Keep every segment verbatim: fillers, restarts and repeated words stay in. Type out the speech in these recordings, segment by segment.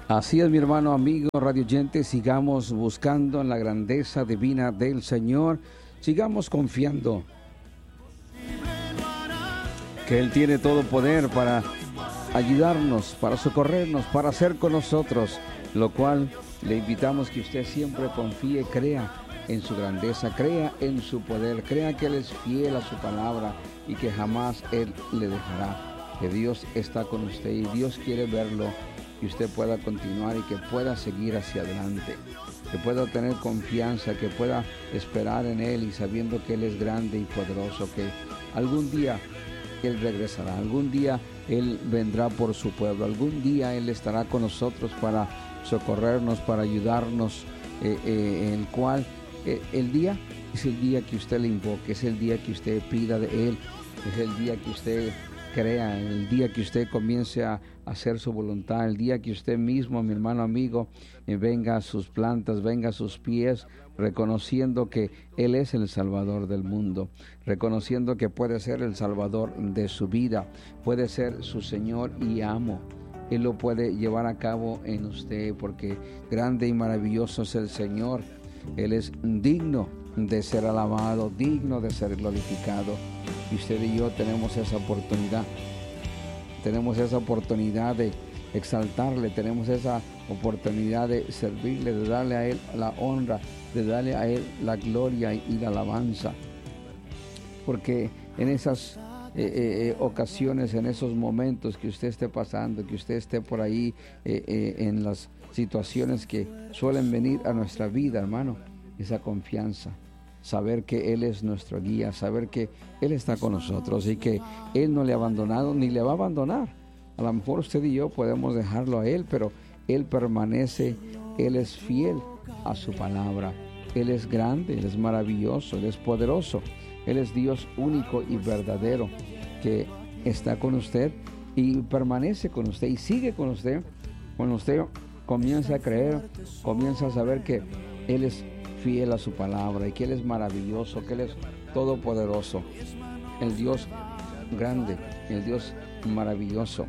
Así es, mi hermano, amigo, radio oyente, sigamos buscando en la grandeza divina del Señor, sigamos confiando que Él tiene todo poder para ayudarnos, para socorrernos, para hacer con nosotros, lo cual le invitamos que usted siempre confíe, crea en su grandeza, crea en su poder, crea que Él es fiel a su palabra y que jamás Él le dejará, que Dios está con usted y Dios quiere verlo, que usted pueda continuar y que pueda seguir hacia adelante, que pueda tener confianza, que pueda esperar en Él y sabiendo que Él es grande y poderoso, que algún día Él regresará, algún día Él vendrá por su pueblo, algún día Él estará con nosotros para socorrernos, para ayudarnos, eh, eh, el cual eh, el día es el día que usted le invoque, es el día que usted pida de Él, es el día que usted crea, el día que usted comience a hacer su voluntad, el día que usted mismo, mi hermano amigo, eh, venga a sus plantas, venga a sus pies, reconociendo que Él es el Salvador del mundo, reconociendo que puede ser el Salvador de su vida, puede ser su Señor y amo. Él lo puede llevar a cabo en usted, porque grande y maravilloso es el Señor. Él es digno de ser alabado, digno de ser glorificado. Y usted y yo tenemos esa oportunidad. Tenemos esa oportunidad de exaltarle, tenemos esa oportunidad de servirle, de darle a Él la honra, de darle a Él la gloria y la alabanza. Porque en esas eh, eh, ocasiones, en esos momentos que usted esté pasando, que usted esté por ahí eh, eh, en las situaciones que suelen venir a nuestra vida, hermano, esa confianza, saber que Él es nuestro guía, saber que Él está con nosotros y que Él no le ha abandonado ni le va a abandonar. A lo mejor usted y yo podemos dejarlo a Él, pero Él permanece, Él es fiel a su palabra. Él es grande, Él es maravilloso, Él es poderoso. Él es Dios único y verdadero que está con usted y permanece con usted y sigue con usted. Cuando usted comienza a creer, comienza a saber que Él es fiel a su palabra y que Él es maravilloso, que Él es todopoderoso, el Dios grande, el Dios maravilloso,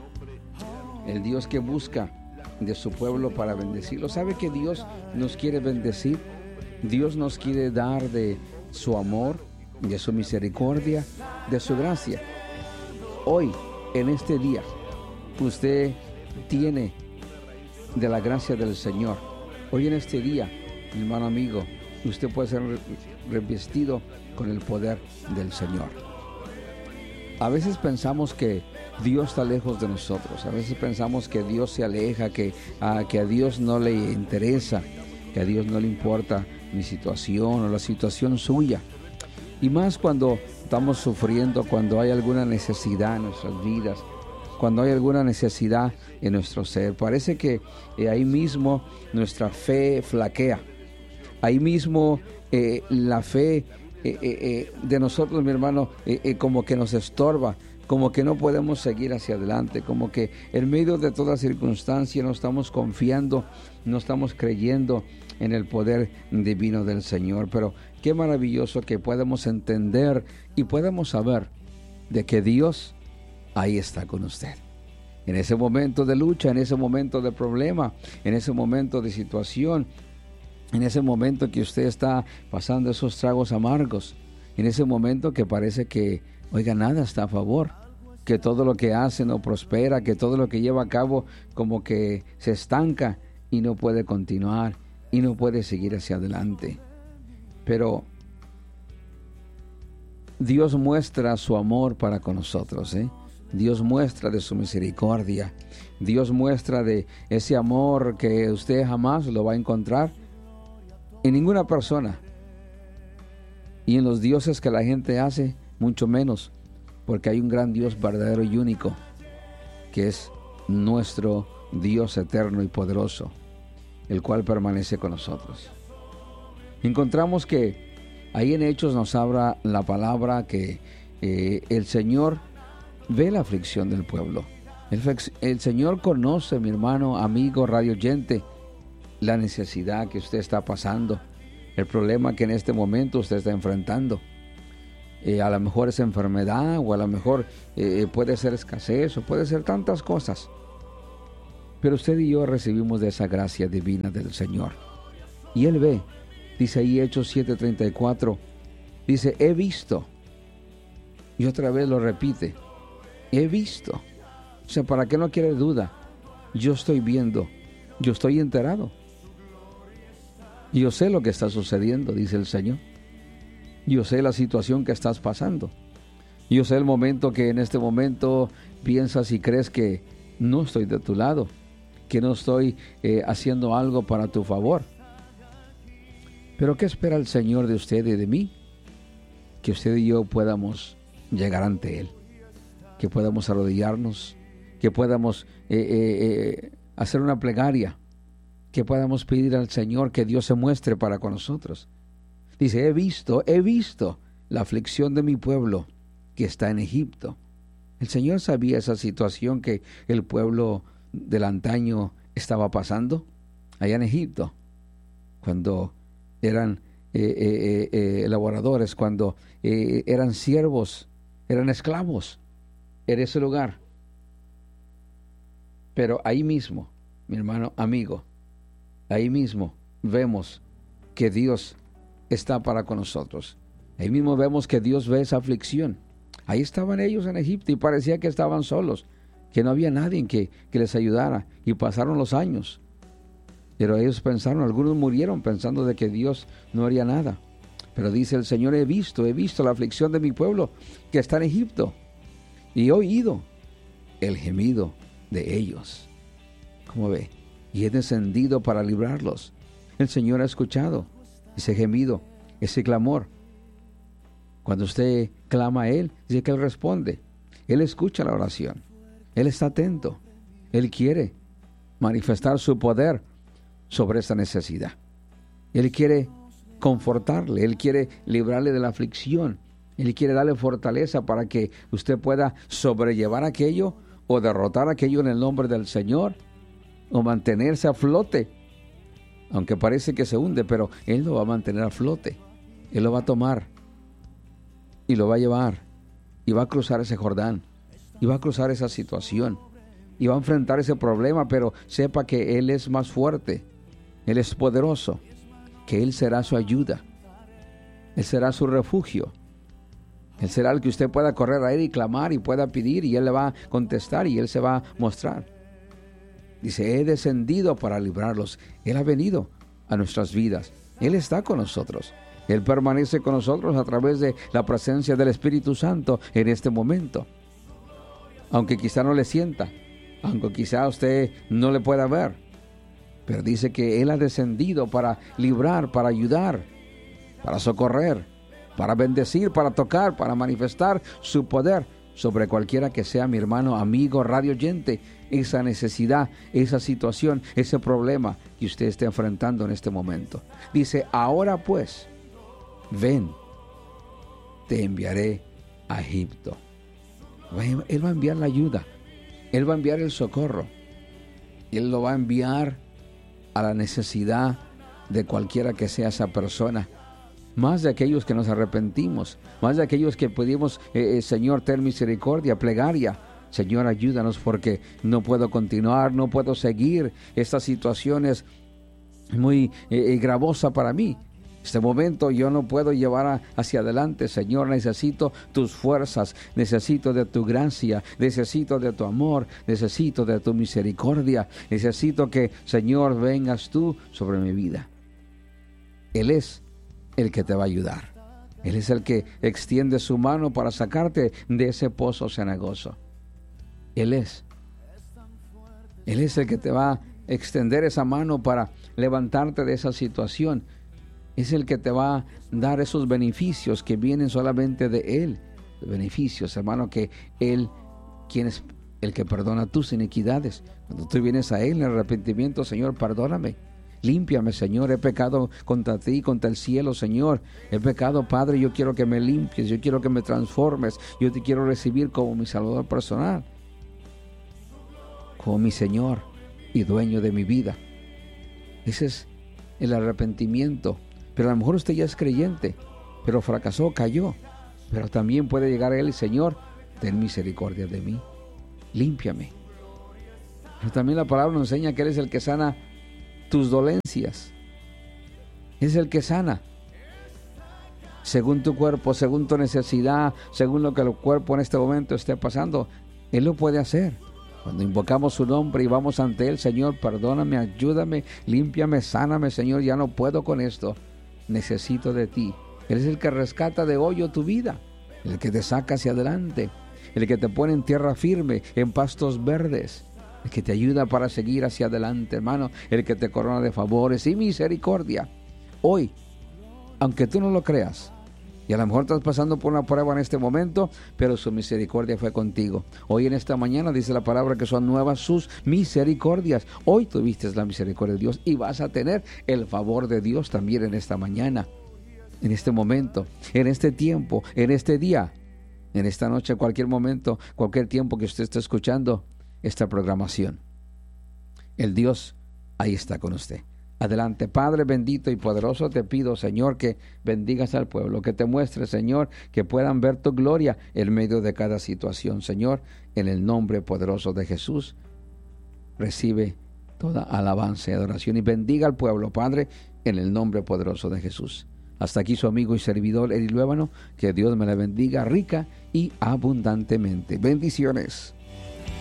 el Dios que busca de su pueblo para bendecirlo. ¿Sabe que Dios nos quiere bendecir? Dios nos quiere dar de su amor, de su misericordia, de su gracia. Hoy, en este día, usted tiene de la gracia del Señor. Hoy en este día, mi hermano amigo, usted puede ser revestido con el poder del Señor. A veces pensamos que Dios está lejos de nosotros, a veces pensamos que Dios se aleja, que, a, que a Dios no le interesa, que a Dios no le importa mi situación o la situación suya. Y más cuando estamos sufriendo, cuando hay alguna necesidad en nuestras vidas, cuando hay alguna necesidad en nuestro ser. Parece que eh, ahí mismo nuestra fe flaquea. Ahí mismo eh, la fe eh, eh, eh, de nosotros, mi hermano, eh, eh, como que nos estorba, como que no podemos seguir hacia adelante, como que en medio de toda circunstancia no estamos confiando, no estamos creyendo en el poder divino del Señor. Pero qué maravilloso que podemos entender y podemos saber de que Dios ahí está con usted. En ese momento de lucha, en ese momento de problema, en ese momento de situación, en ese momento que usted está pasando esos tragos amargos, en ese momento que parece que, oiga, nada está a favor, que todo lo que hace no prospera, que todo lo que lleva a cabo como que se estanca y no puede continuar y no puede seguir hacia adelante. Pero Dios muestra su amor para con nosotros, ¿eh? Dios muestra de su misericordia. Dios muestra de ese amor que usted jamás lo va a encontrar en ninguna persona. Y en los dioses que la gente hace, mucho menos, porque hay un gran Dios verdadero y único, que es nuestro Dios eterno y poderoso, el cual permanece con nosotros. Encontramos que ahí en Hechos nos habla la palabra que eh, el Señor ve la aflicción del pueblo. El, el Señor conoce, mi hermano, amigo, radio oyente, la necesidad que usted está pasando, el problema que en este momento usted está enfrentando. Eh, a lo mejor es enfermedad, o a lo mejor eh, puede ser escasez, o puede ser tantas cosas. Pero usted y yo recibimos de esa gracia divina del Señor. Y Él ve, dice ahí Hechos siete treinta y cuatro, dice, he visto. Y otra vez lo repite, he visto. O sea, ¿para qué no quiere duda? Yo estoy viendo, yo estoy enterado. Yo sé lo que está sucediendo, dice el Señor. Yo sé la situación que estás pasando. Yo sé el momento que en este momento piensas y crees que no estoy de tu lado, que no estoy eh, haciendo algo para tu favor. Pero ¿qué espera el Señor de usted y de mí? Que usted y yo podamos llegar ante Él, que podamos arrodillarnos, que podamos eh, eh, eh, hacer una plegaria, que podamos pedir al Señor que Dios se muestre para con nosotros. Dice, he visto, he visto la aflicción de mi pueblo que está en Egipto. El Señor sabía esa situación que el pueblo del antaño estaba pasando allá en Egipto, cuando eran eh, eh, eh, elaboradores, cuando eh, eran siervos, eran esclavos en ese lugar. Pero ahí mismo, mi hermano amigo, ahí mismo vemos que Dios está para con nosotros. Ahí mismo vemos que Dios ve esa aflicción. Ahí estaban ellos en Egipto y parecía que estaban solos, que no había nadie que, que les ayudara, y pasaron los años. Pero ellos pensaron, algunos murieron pensando de que Dios no haría nada. Pero dice el Señor, he visto, he visto la aflicción de mi pueblo que está en Egipto, y he oído el gemido de ellos. ¿Cómo ve? Y he descendido para librarlos. El Señor ha escuchado ese gemido, ese clamor. Cuando usted clama a Él, dice que Él responde. Él escucha la oración. Él está atento. Él quiere manifestar su poder sobre esta necesidad. Él quiere confortarle. Él quiere librarle de la aflicción. Él quiere darle fortaleza para que usted pueda sobrellevar aquello o derrotar aquello en el nombre del Señor, o mantenerse a flote. Aunque parece que se hunde, pero Él lo va a mantener a flote. Él lo va a tomar y lo va a llevar, y va a cruzar ese Jordán, y va a cruzar esa situación, y va a enfrentar ese problema, pero sepa que Él es más fuerte, Él es poderoso, que Él será su ayuda, Él será su refugio, Él será el que usted pueda correr a Él y clamar y pueda pedir, y Él le va a contestar y Él se va a mostrar. Dice, he descendido para librarlos. Él ha venido a nuestras vidas, Él está con nosotros. Él permanece con nosotros a través de la presencia del Espíritu Santo en este momento. Aunque quizá no le sienta, aunque quizá usted no le pueda ver, pero dice que Él ha descendido para librar, para ayudar, para socorrer, para bendecir, para tocar, para manifestar su poder sobre cualquiera que sea, mi hermano, amigo, radio oyente, esa necesidad, esa situación, ese problema que usted esté enfrentando en este momento. Dice, ahora pues, ven, te enviaré a Egipto. Él va a enviar la ayuda, Él va a enviar el socorro, Él lo va a enviar a la necesidad de cualquiera que sea esa persona, más de aquellos que nos arrepentimos, más de aquellos que pedimos, eh, eh, Señor, ten misericordia, plegaria. Señor, ayúdanos porque no puedo continuar, no puedo seguir, esta situación es muy eh, gravosa para mí. Este momento yo no puedo llevar a, hacia adelante, Señor. Necesito tus fuerzas, necesito de tu gracia, necesito de tu amor, necesito de tu misericordia, necesito que, Señor, vengas tú sobre mi vida. Él es el que te va a ayudar. Él es el que extiende su mano para sacarte de ese pozo cenagoso. Él es. Él es el que te va a extender esa mano para levantarte de esa situación. Es el que te va a dar esos beneficios que vienen solamente de Él. Beneficios, hermano, que Él, quien es el que perdona tus iniquidades. Cuando tú vienes a Él en arrepentimiento, Señor, perdóname. Límpiame, Señor, he pecado contra ti, contra el cielo, Señor. He pecado, Padre, yo quiero que me limpies, yo quiero que me transformes. Yo te quiero recibir como mi Salvador personal, como mi Señor y dueño de mi vida. Ese es el arrepentimiento. Pero a lo mejor usted ya es creyente, pero fracasó, cayó. Pero también puede llegar a Él y, Señor, ten misericordia de mí. Límpiame. Pero también la palabra nos enseña que Él es el que sana tus dolencias. Es el que sana. Según tu cuerpo, según tu necesidad, según lo que el cuerpo en este momento esté pasando, Él lo puede hacer. Cuando invocamos su nombre y vamos ante Él, Señor, perdóname, ayúdame, límpiame, sáname, Señor, ya no puedo con esto. Necesito de ti. Él es el que rescata de hoyo tu vida, el que te saca hacia adelante, el que te pone en tierra firme, en pastos verdes, el que te ayuda para seguir hacia adelante, hermano, el que te corona de favores y misericordia. Hoy, aunque tú no lo creas, y a lo mejor estás pasando por una prueba en este momento, pero su misericordia fue contigo. Hoy en esta mañana dice la palabra que son nuevas sus misericordias. Hoy tuviste la misericordia de Dios y vas a tener el favor de Dios también en esta mañana, en este momento, en este tiempo, en este día, en esta noche, cualquier momento, cualquier tiempo que usted esté escuchando esta programación. El Dios ahí está con usted. Adelante, Padre bendito y poderoso, te pido, Señor, que bendigas al pueblo, que te muestres, Señor, que puedan ver tu gloria en medio de cada situación. Señor, en el nombre poderoso de Jesús, recibe toda alabanza y adoración y bendiga al pueblo, Padre, en el nombre poderoso de Jesús. Hasta aquí su amigo y servidor Eli Luébano, que Dios me la bendiga rica y abundantemente. Bendiciones.